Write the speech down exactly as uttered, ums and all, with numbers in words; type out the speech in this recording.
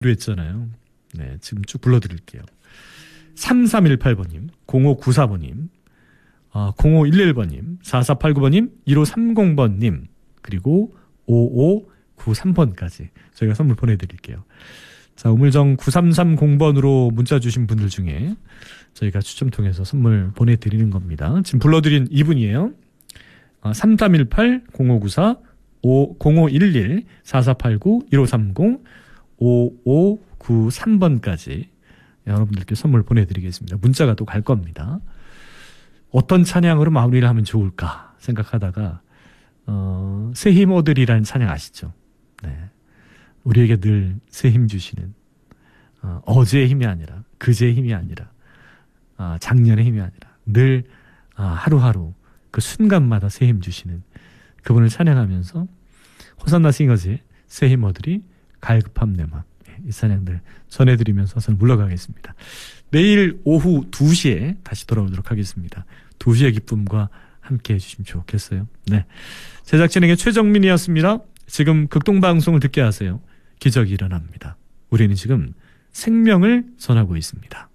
했잖아요. 네, 지금 쭉 불러드릴게요. 삼삼일팔 번님, 공오구사 번님, 어, 공오일일 번님, 사사팔구 번님, 일오삼공 번님, 그리고 오오구삼 번까지 저희가 선물 보내드릴게요. 자, 우물정 구삼삼공 번으로 문자 주신 분들 중에 저희가 추첨 통해서 선물 보내드리는 겁니다. 지금 불러드린 이분이에요. 어, 삼삼일팔, 공오구사, 공오일일, 사사팔구, 일오삼공, 오오구삼 번까지 여러분들께 선물 보내드리겠습니다. 문자가 또 갈 겁니다. 어떤 찬양으로 마무리를 하면 좋을까 생각하다가 어, 새 힘오들이라는 찬양 아시죠? 네. 우리에게 늘 새 힘 주시는 어, 어제의 힘이 아니라 그제의 힘이 아니라 어, 작년의 힘이 아니라 늘 어, 하루하루 그 순간마다 새 힘 주시는 그분을 찬양하면서 호산나 싱어즈의 새 힘오들이 갈급함 내 맘, 이 찬양들 전해드리면서 저는 물러가겠습니다. 내일 오후 두 시에 다시 돌아오도록 하겠습니다. 두 시의 기쁨과 함께 해주시면 좋겠어요. 네, 제작진에게 최정민이었습니다. 지금 극동방송을 듣게 하세요. 기적이 일어납니다. 우리는 지금 생명을 전하고 있습니다.